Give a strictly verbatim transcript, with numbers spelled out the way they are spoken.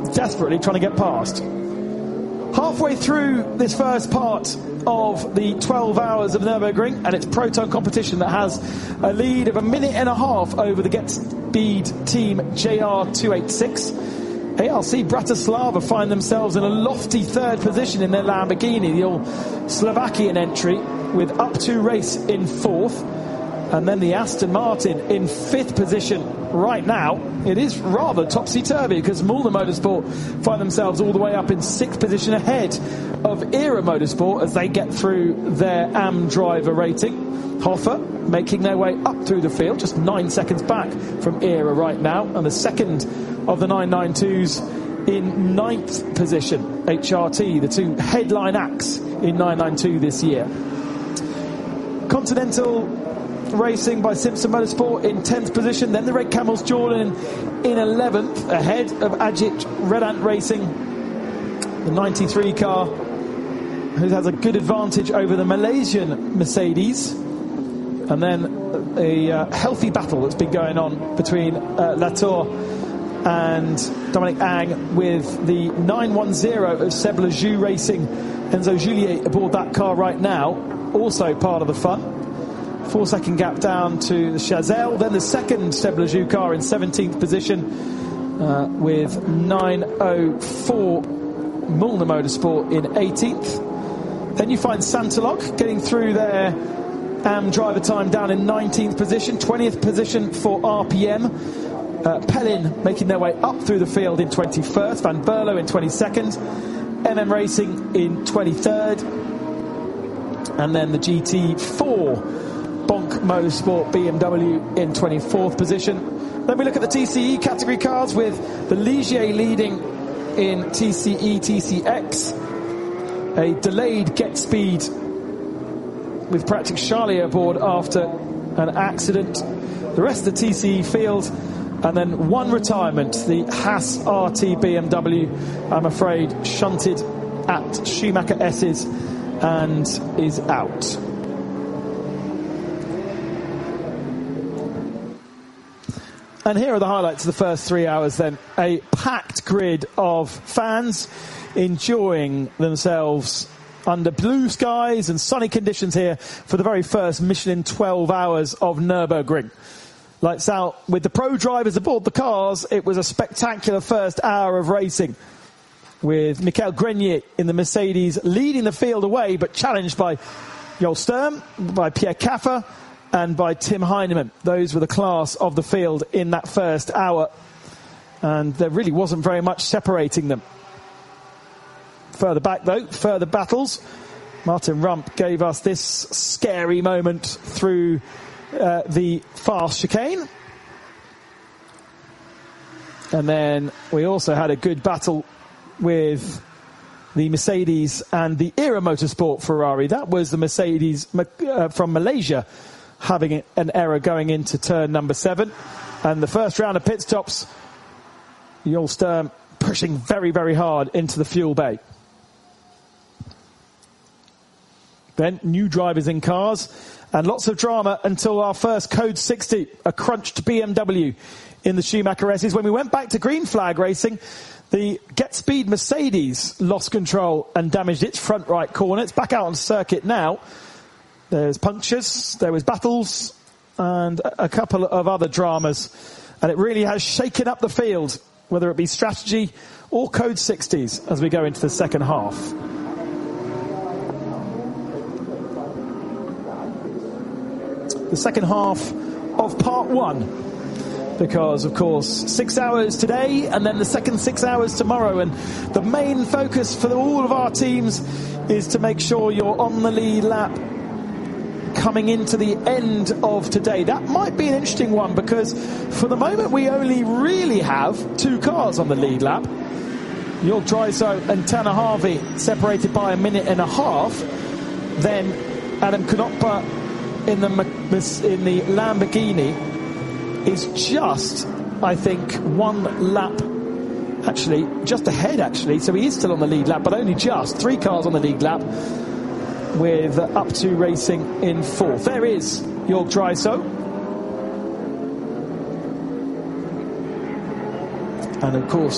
desperately trying to get past. Halfway through this first part of the twelve hours of Nürburgring, and it's Proton competition that has a lead of a minute and a half over the Get Speed team J R two eighty-six. A R C Bratislava find themselves in a lofty third position in their Lamborghini, the all Slovakian entry, with Up To Race in fourth. And then the Aston Martin in fifth position right now. It is rather topsy-turvy because Mulder Motorsport find themselves all the way up in sixth position ahead of Era Motorsport as they get through their A M driver rating. Hoffer making their way up through the field, just nine seconds back from Era right now. And the second of the nine ninety-twos in ninth position, H R T, the two headline acts in nine ninety-two this year. Continental Racing by Simpson Motorsport in tenth position, then the Red Camels Jordan in eleventh, ahead of Ajit Redant Racing, the ninety-three car, who has a good advantage over the Malaysian Mercedes. And then a uh, healthy battle that's been going on between uh, Latour and Dominic Ang with the nine ten of Seb Lejoux Racing. Enzo Juliet aboard that car right now, also part of the fun. Four second gap down to the Chazelle. Then the second Seb Lejoux car in seventeenth position uh, with nine oh four Mulner Motorsport in eighteenth. Then you find Santalok getting through their A M driver time down in nineteenth position. twentieth position for R P M. Uh, Pellin making their way up through the field in twenty-first. Van Berlo in twenty-second. M M Racing in twenty-third. And then the G T four Bonk Motorsport B M W in twenty-fourth position. Then we look at the T C E category cars with the Ligier leading in T C E T C X. A delayed Get Speed with Patrick Charlier aboard after an accident. The rest of the T C E field, and then one retirement, the Haas R T B M W, I'm afraid shunted at Schumacher S's and is out. And here are the highlights of the first three hours then. A packed grid of fans enjoying themselves under blue skies and sunny conditions here for the very first Michelin twelve hours of Nürburgring. Lights out with the pro drivers aboard the cars. It was a spectacular first hour of racing, with Michael Grenier in the Mercedes leading the field away, but challenged by Joel Sturm, by Pierre Caffer, and by Tim Heinemann. Those were the class of the field in that first hour, and there really wasn't very much separating them. Further back though, further battles. Martin Rump gave us this scary moment through uh, the fast chicane. And then we also had a good battle with the Mercedes and the Era Motorsport Ferrari. That was the Mercedes uh, from Malaysia having an error going into turn number seven. And the first round of pit stops, Joel Sturm pushing very, very hard into the fuel bay. Then new drivers in cars and lots of drama until our first Code sixty, a crunched B M W in the Schumacher S's. When we went back to green flag racing, the Get Speed Mercedes lost control and damaged its front right corner. It's back out on circuit now. There's punctures, there was battles, and a couple of other dramas. And it really has shaken up the field, whether it be strategy or Code sixties, as we go into the second half. The second half of part one. Because, of course, six hours today and then the second six hours tomorrow. And the main focus for all of our teams is to make sure you're on the lead lap coming into the end of today. That might be an interesting one because for the moment we only really have two cars on the lead lap. Jörg Draiso and Tanner Harvey separated by a minute and a half. Then Adam Knopper in the, in the Lamborghini is just, I think, one lap, actually, just ahead, actually. So he is still on the lead lap, but only just. Three cars on the lead lap with Up To Racing in fourth. There is Jörg Draiso. And, of course,